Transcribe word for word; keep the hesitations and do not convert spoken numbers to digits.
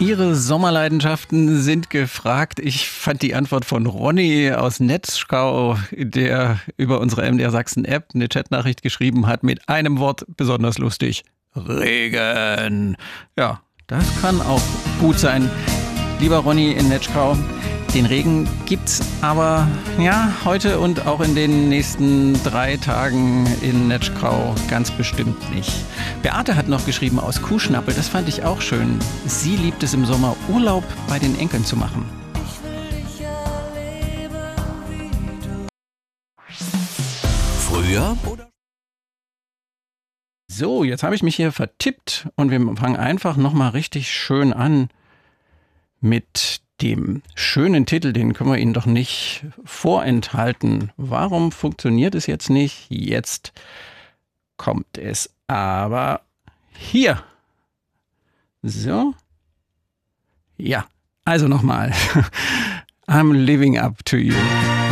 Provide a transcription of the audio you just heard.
Ihre Sommerleidenschaften sind gefragt. Ich fand die Antwort von Ronny aus Netzschkau, der über unsere M D R Sachsen App eine Chatnachricht geschrieben hat, mit einem Wort besonders lustig. Regen. Ja, das kann auch gut sein. Lieber Ronny in Netzschkau, den Regen gibt's aber ja heute und auch in den nächsten drei Tagen in Netzschkau ganz bestimmt nicht. Beate hat noch geschrieben aus Kuhschnappel, das fand ich auch schön. Sie liebt es im Sommer, Urlaub bei den Enkeln zu machen. Früher oder? So, jetzt habe ich mich hier vertippt und wir fangen einfach nochmal richtig schön an mit dem schönen Titel, den können wir Ihnen doch nicht vorenthalten. Warum funktioniert es jetzt nicht? Jetzt kommt es aber hier. So. Ja, also nochmal. I'm living up to you.